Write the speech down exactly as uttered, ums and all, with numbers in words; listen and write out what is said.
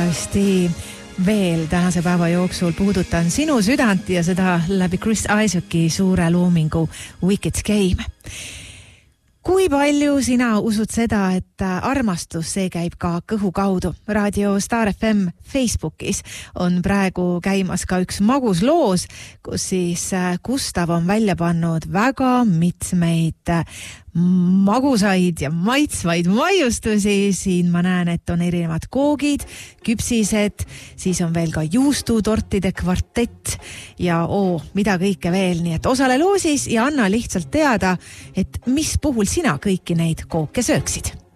kindlasti veel tänase päeva jooksul puudutan sinu südant ja seda läbi Chris Isaaci suure loomingu Wicked Game. Kui palju sina usud seda, et armastus see käib ka kõhu kaudu? Raadio Star F M Facebookis on praegu käimas ka üks magus loos, kus siis Gustav on välja pannud väga mitmeid magusaid ja maitsvaid maiustusi. Siin ma näen, et on erinevad koogid, küpsised, siis on veel ka juustutortide kvartett ja oo, mida kõike veel. Nii et osale loosis ja anna lihtsalt teada, et mis puhul sina kõiki neid kooke sööksid.